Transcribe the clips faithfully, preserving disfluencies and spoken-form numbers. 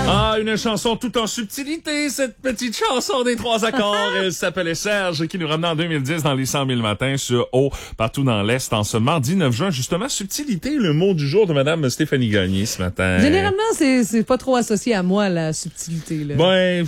Ah, une chanson tout en subtilité, cette petite chanson des trois accords. Elle s'appelait Serge, qui nous ramenait en deux mille dix dans les cent mille matins sur Haut, partout dans l'Est, en ce mardi neuf juin. Justement, subtilité, le mot du jour de Madame Stéphanie Gagné ce matin. Généralement, c'est, c'est pas trop associé à moi, la subtilité, là. Ben,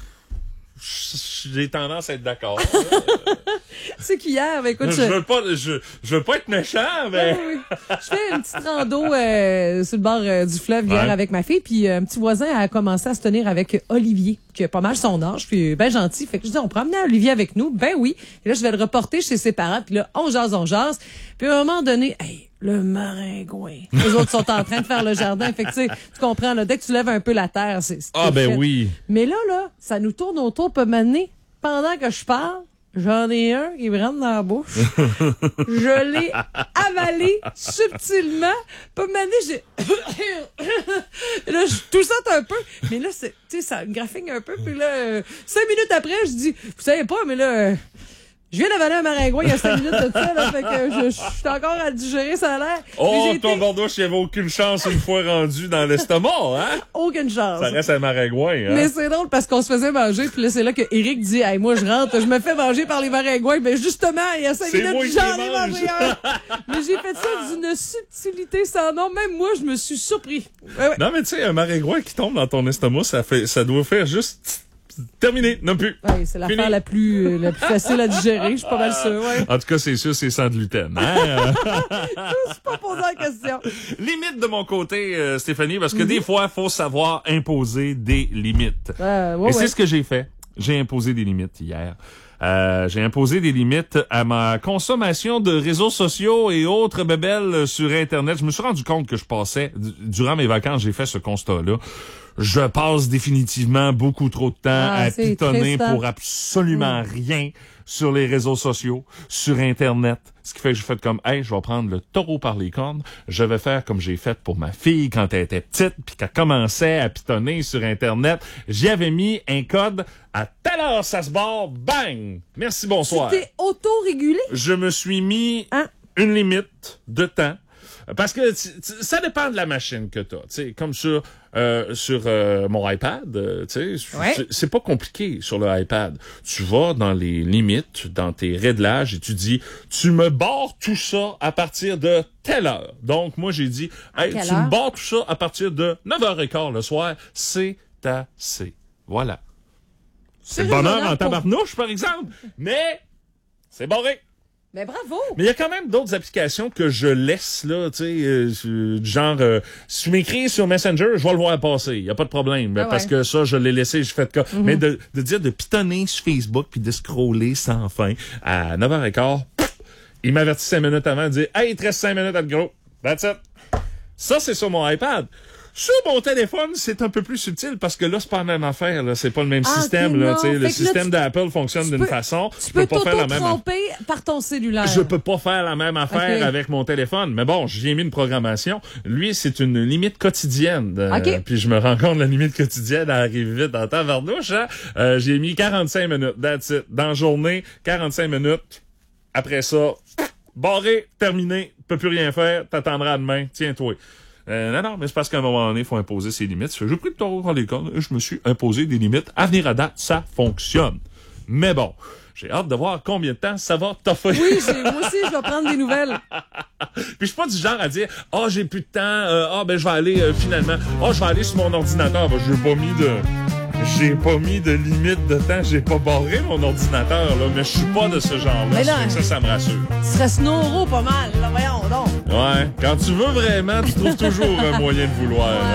j'ai tendance à être d'accord. C'est qu'hier, ben, écoute, je, je veux pas, je, je veux pas être méchant, mais. Oui, oui. Je fais une petite rando euh, sur le bord euh, du fleuve hier Ouais. avec ma fille, puis euh, un petit voisin a commencé à se tenir avec Olivier, qui a pas mal son âge, puis ben gentil. Fait que je dis, on peut emmener Olivier avec nous? Ben oui. Et là, je vais le reporter chez ses parents, puis là, on jase, on jase. Puis à un moment donné, hey, le maringouin. Les autres sont en train de faire le jardin. Fait que tu sais, tu comprends, là, dès que tu lèves un peu la terre, c'est, c'est Ah, ben fait. oui. Mais là, là, ça nous tourne autour, peut m'amener, pendant que je parle, j'en ai un qui me rentre dans la bouche. Je l'ai avalé subtilement. Peut m'amener, j'ai... Et là, je toussante un peu. Mais là, c'est, tu sais, ça graphique un peu. Puis là, euh, cinq minutes après, je dis, vous savez pas, mais là... Euh, je viens d'avaler un maringouin il y a cinq minutes de ça, là, fait que je, je suis encore à le digérer, ça a l'air. Oh, j'ai toi, été... Bordouche, il n'y avait aucune chance une fois rendu dans l'estomac, hein? Aucune chance. Ça reste un maringouin, hein? Mais c'est drôle parce qu'on se faisait manger, puis là, c'est là que Eric dit, hey, moi, je rentre, je me fais manger par les maringouins. Mais justement, il y a cinq C'est minutes, moi qui j'en les ai mange. mangé un. Mais j'ai fait ça d'une subtilité sans nom. Même moi, je me suis surpris. Ouais, ouais. Non, mais tu sais, un maringouin qui tombe dans ton estomac, ça fait, ça doit faire juste terminé, non plus. Ouais, c'est l'affaire Fini. la plus, euh, la plus facile à digérer, je suis pas mal sûre, ouais. En tout cas, c'est sûr, c'est sans gluten. Hein? Je suis pas posé la question. Limite de mon côté, euh, Stéphanie, parce que des fois, il faut savoir imposer des limites. Euh, ouais, Et c'est ouais. ce que j'ai fait. J'ai imposé des limites hier. Euh, j'ai imposé des limites à ma consommation de réseaux sociaux et autres bébelles sur Internet. Je me suis rendu compte que je passais, d- durant mes vacances, j'ai fait ce constat-là. Je passe définitivement beaucoup trop de temps Ah, à c'est pitonner triste, hein? pour absolument rien sur les réseaux sociaux, sur Internet. Ce qui fait que j'ai fait comme, hey, je vais prendre le taureau par les cornes. Je vais faire comme j'ai fait pour ma fille quand elle était petite puis qu'elle commençait à pitonner sur Internet. J'y avais mis un code à telle heure, ça se barre, bang! Merci, bonsoir. T'es auto-régulé? Je me suis mis Hein? une limite de temps. Parce que t- t- ça dépend de la machine que t'as. Tu sais, comme sur euh, sur euh, mon iPad, euh, tu sais, Ouais. c'est- c'est pas compliqué sur le iPad. Tu vas dans les limites, dans tes réglages et tu dis, tu me barres tout ça à partir de telle heure. Donc moi j'ai dit, hey, quelle tu me heure? barres tout ça à partir de neuf heures quinze le soir. C'est assez. Voilà. C'est le bonheur en raisonnable pour- tabarnouche par exemple, mais c'est barré. Mais bravo! Mais il y a quand même d'autres applications que je laisse, là, tu sais, euh, euh, du genre, euh, si tu m'écris sur Messenger, je vais le voir passer, il y a pas de problème, Ah parce ouais. que ça, je l'ai laissé, je fais de cas. Mm-hmm. Mais de, de dire de pitonner sur Facebook puis de scroller sans fin à neuf heures quinze, pff, il m'avertit cinq minutes avant de dire, hey, il te reste cinq minutes à le gros. That's it. Ça, c'est sur mon iPad. Sur mon téléphone, c'est un peu plus subtil parce que là, c'est pas la même affaire, là. C'est pas le même Ah, système, ok, là, non. tu sais. Le Fait que là, système tu- d'Apple fonctionne tu d'une peux- façon. Tu je peux peux pas faire la même affaire. t'auto-tromper par ton cellulaire. Je peux pas faire la même affaire Ok. avec mon téléphone. Mais bon, j'y ai mis une programmation. Lui, c'est une limite quotidienne. Euh, Ok. Puis je me rends compte, la limite quotidienne, elle arrive vite en tabarnouche, hein. Euh, j'ai mis quarante-cinq minutes. That's it. Dans la journée, quarante-cinq minutes. Après ça, barré, terminé, peux plus rien faire, t'attendras demain, tiens-toi. Euh, non, non, mais c'est parce qu'à un moment donné, il faut imposer ses limites. J'ai pris le taureau dans les cornes et je me suis imposé des limites. À venir à date, ça fonctionne. Mais bon, j'ai hâte de voir combien de temps ça va t'offrir. Oui, j'ai- moi aussi, je vais prendre des nouvelles. Puis je suis pas du genre à dire « Ah, oh, j'ai plus de temps. Euh, ah, ben je vais aller euh, finalement. Ah, oh, je vais aller sur mon ordinateur. Ben, j'ai pas mis de... J'ai pas mis de limite de temps. J'ai pas barré mon ordinateur, là. Mais je suis pas de ce genre-là. Mais Ça non. fait que ça, ça me rassure. Tu serais snoro pas mal, là, voyons donc. Ouais. Quand tu veux vraiment, tu trouves toujours un moyen de vouloir.